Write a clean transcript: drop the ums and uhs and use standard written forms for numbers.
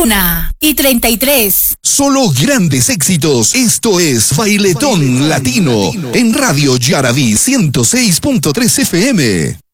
1:33. Solo grandes éxitos. Esto es Bailetón Latino en Radio Yaraví 106.3 FM.